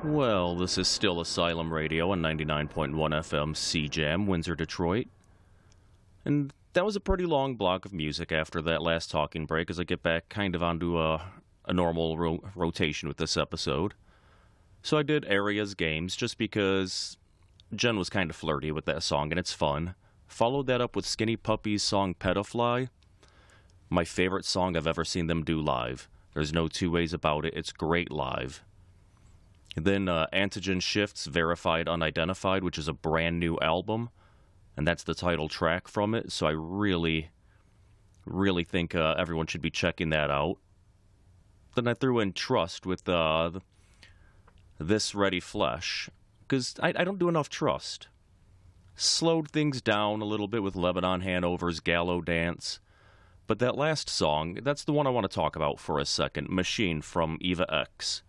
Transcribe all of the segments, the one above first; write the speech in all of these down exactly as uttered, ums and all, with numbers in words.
Well, this is still Asylum Radio on ninety-nine point one F M C Jam, Windsor, Detroit. And that was a pretty long block of music after that last talking break as I get back kind of onto a, a normal ro- rotation with this episode. So I did Area's Games just because Jen was kind of flirty with that song and it's fun. Followed that up with Skinny Puppy's song Pedafly, my favorite song I've ever seen them do live. There's no two ways about it, it's great live. Then uh, Antigen Shift's Verified Unidentified, which is a brand new album, and that's the title track from it, so I really, really think uh, everyone should be checking that out. Then I threw in Trust with uh, This Ready Flesh, because I, I don't do enough Trust. Slowed things down a little bit with Lebanon Hanover's Gallow Dance, but that last song, that's the one I want to talk about for a second, Machine from Eva X.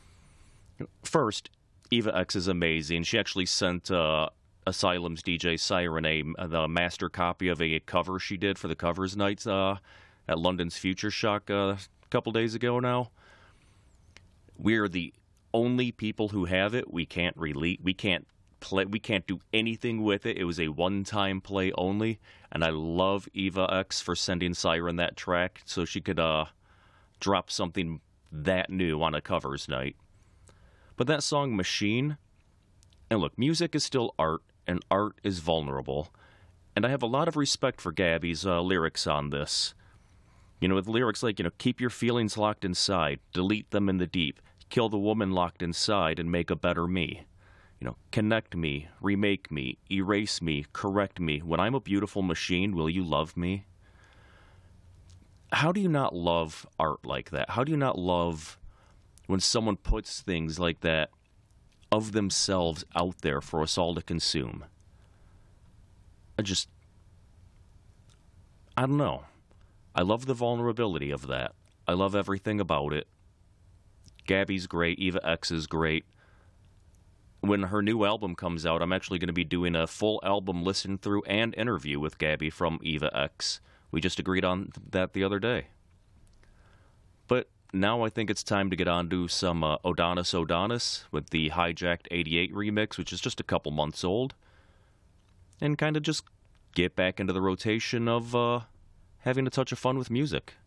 First, Eva X is amazing. She actually sent uh, Asylum's D J Siren a the master copy of a cover she did for the covers nights uh, at London's Future Shock uh, a couple days ago now. We're the only people who have it. We can't release. We can't play. We can't do anything with it. It was a one-time play only, and I love Eva X for sending Siren that track so she could uh, drop something that new on a covers night. But that song, Machine, and look, music is still art, and art is vulnerable. And I have a lot of respect for Gabby's uh, lyrics on this. You know, with lyrics like, you know, keep your feelings locked inside, delete them in the deep, kill the woman locked inside, and make a better me. You know, connect me, remake me, erase me, correct me. When I'm a beautiful machine, will you love me? How do you not love art like that? How do you not love when someone puts things like that of themselves out there for us all to consume? I just, I don't know. I love the vulnerability of that. I love everything about it. Gabby's great. Eva X is great. When her new album comes out, I'm actually going to be doing a full album listen through and interview with Gabby from Eva X. We just agreed on that the other day. But now I think it's time to get on to some uh, Odonis Odonis with the Hijacked eighty-eight remix, which is just a couple months old, and kind of just get back into the rotation of uh, having a touch of fun with music.